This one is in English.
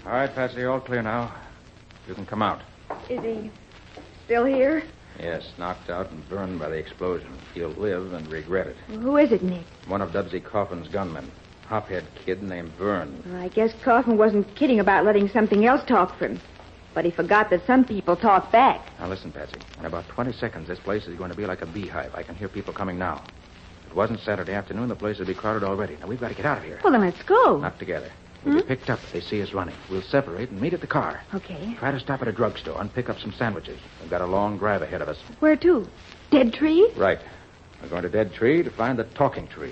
All right, Patsy, all clear now. You can come out. Is he still here? Yes, knocked out and burned by the explosion. He'll live and regret it. Well, who is it, Nick? One of Dubsy Coffin's gunmen. Hophead kid named Vern. Well, I guess Coffin wasn't kidding about letting something else talk for him. But he forgot that some people talk back. Now listen, Patsy. In about 20 seconds, this place is going to be like a beehive. I can hear people coming now. If it wasn't Saturday afternoon, the place would be crowded already. Now, we've got to get out of here. Well, then let's go. Not together. We'll be picked up if they see us running. We'll separate and meet at the car. Okay. Try to stop at a drugstore and pick up some sandwiches. We've got a long drive ahead of us. Where to? Dead Tree? Right. We're going to Dead Tree to find the talking tree.